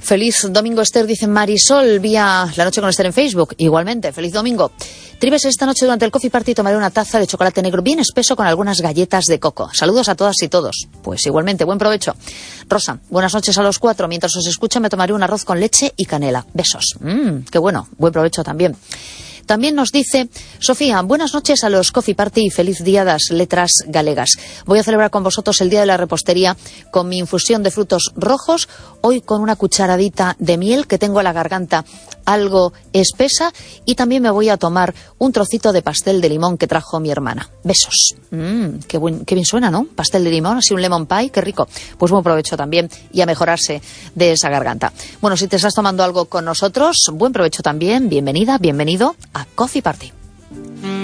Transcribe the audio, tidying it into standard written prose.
Feliz domingo, Esther, dice Marisol, vía La Noche con Esther en Facebook. Igualmente, feliz domingo. Tribes, esta noche durante el Coffee Party tomaré una taza de chocolate negro bien espeso con algunas galletas de coco. Saludos a todas y todos. Pues igualmente, buen provecho. Rosa, buenas noches a los 4. Mientras os escucho me tomaré un arroz con leche y canela. Besos. Qué bueno, buen provecho también. También nos dice Sofía, buenas noches a los Coffee Party y feliz día das letras galegas. Voy a celebrar con vosotros el día de la repostería con mi infusión de frutos rojos, hoy con una cucharadita de miel que tengo la garganta algo espesa, y también me voy a tomar un trocito de pastel de limón que trajo mi hermana. Besos. Qué bien suena, ¿no? Pastel de limón, así un lemon pie, qué rico. Pues buen provecho también y a mejorarse de esa garganta. Bueno, si te estás tomando algo con nosotros, buen provecho también, bienvenida, bienvenido a Coffee Party.